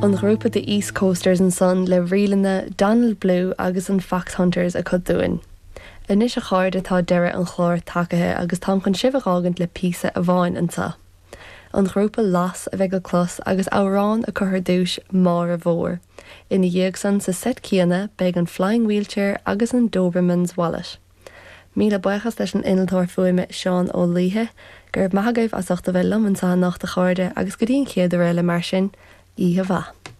An grúpa de East Coasters an son le rialanna Donald Blue agus an Fox Hunters a chudúin. Inis a cháir atá deire an chlár takeithe agus tá chun sibhágant le písa a bháin ansa. An grúpa las a bheith go clos agus árán a chuthar dúis mar a bhór. Ina dhéag san sa set cíanna beag an flying wheelchair agus an Doberman's wallet. Míle buchas leis an inaltóir fuaime Seán Ó Líthe, gur maithagaibh as 8 bheith lumansa nach de cháirde agus go dtíon chéad réile mar sin, Íhe bha.